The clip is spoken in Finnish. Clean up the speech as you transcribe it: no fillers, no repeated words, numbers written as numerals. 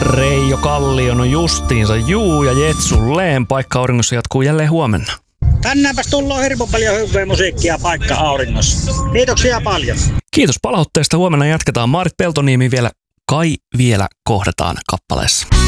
Reijo Kallio, no justiinsa juu ja jetsulleen. Paikka auringossa jatkuu jälleen huomenna. Tänäänpäs tullaan hirveän paljon hyvää musiikkia Paikka auringossa. Kiitoksia paljon. Kiitos palautteesta. Huomenna jatketaan. Maarit Peltoniemi vielä kohdataan kappaleessa.